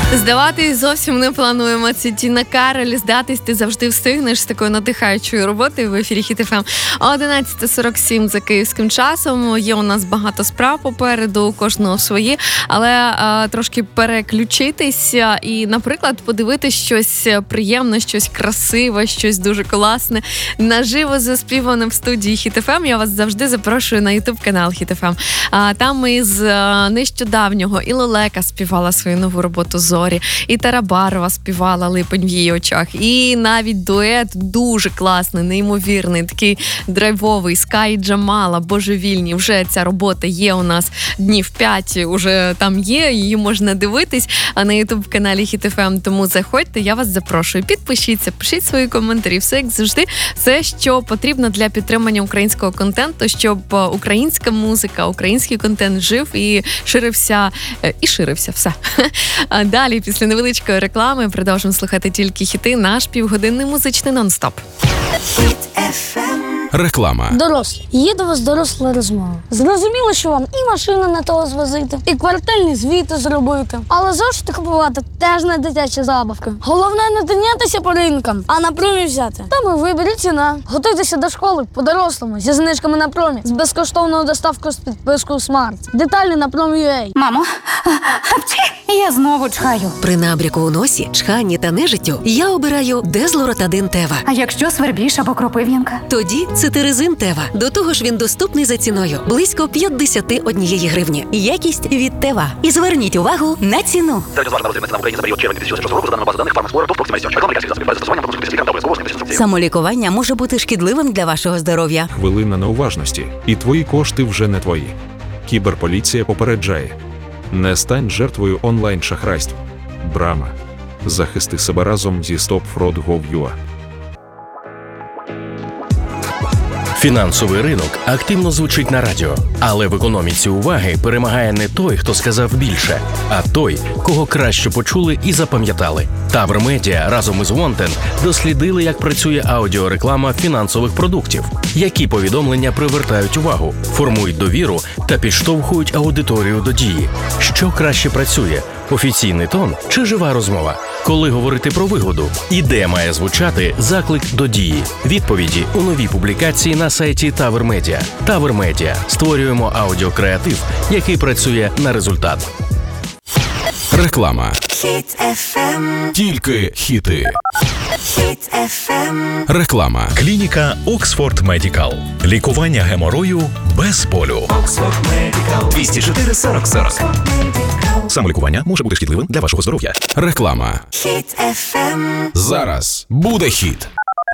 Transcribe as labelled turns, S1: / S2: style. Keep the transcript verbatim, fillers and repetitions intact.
S1: Здаватись зовсім не плануємо. Це Тіна Кароль. Здатись ти завжди встигнеш з такою надихаючою роботою в ефірі Хіт еф ем. одинадцята сорок сім за київським часом. Є у нас багато справ попереду, у кожного свої, але а, трошки переключитися і, наприклад, подивитись щось приємне, щось красиве, щось дуже класне. Наживо заспіване в студії Хіт еф ем. Я вас завжди запрошую на ютуб-канал Хіт еф ем. А, там із а, нещодавнього і Лелека співала свою нову роботу «Зорі», і Тарабарова співала «Липень в її очах», і навіть дует дуже класний, неймовірний, такий драйвовий, Скай і Джамала, божевільні. Вже ця робота є у нас днів п'ять, уже там є, її можна дивитись на ютуб-каналі Хіт еф ем, тому заходьте, я вас запрошую. Підпишіться, пишіть свої коментарі, все як завжди, все, що потрібно для підтримання українського контенту, щоб українська музика, український контент жив і ширився, і ширився, все. А далі, після невеличкої реклами, продовжимо слухати тільки хіти, наш півгодинний музичний нон-стоп.
S2: Реклама.
S3: Дорослі. Є до вас доросла розмова. Зрозуміло, що вам і машину не того звозити, і квартальні звіти зробити. Але зошити купувати теж не дитяча забавка. Головне не тинятися по ринкам, а на промі взяти. Там і вибір, і ціна. Готуйтеся до школи по-дорослому, зі знижками на промі, з безкоштовною доставкою з підпискою Смарт. Деталі на промі.ua.
S4: Мамо, я знову чхаю.
S5: При набряку у носі, чханні та нежиттю я обираю Дезлоротадин Тева.
S4: А якщо свербіж або кропив'янка?
S5: Тоді Цитиризин Тева. До того ж він доступний за ціною. Близько п'ятдесят однієї гривні. Якість від Тева. І зверніть увагу на ціну.
S6: Самолікування може бути шкідливим для вашого здоров'я.
S2: Хвилина неуважності, і твої кошти вже не твої. Кіберполіція попереджає. Не стань жертвою онлайн-шахрайств. Брама. Захисти себе разом зі стоп фрод крапка гов крапка ю а.
S7: Фінансовий ринок активно звучить на радіо, але в економіці уваги перемагає не той, хто сказав більше, а той, кого краще почули і запам'ятали. Тавр Медіа разом із Wanted дослідили, як працює аудіореклама фінансових продуктів, які повідомлення привертають увагу, формують довіру та підштовхують аудиторію до дії. Що краще працює – офіційний тон чи жива розмова? Коли говорити про вигоду? І де має звучати заклик до дії? Відповіді у новій публікації на сайті Тавр Медіа. Тавр Медіа. Створюємо аудіокреатив, який працює на результат.
S2: Реклама.
S8: Хіт еф ем.
S2: Тільки хіти.
S8: Хіт еф ем.
S2: Реклама.
S9: Клініка Оксфорд Медікал. Лікування геморою без болю.
S8: Оксфорд Медікал.
S9: двісті чотири сорок сорок. Самолікування може бути шкідливим для вашого здоров'я.
S2: Реклама.
S8: Хіт еф ем.
S2: Зараз буде хіт.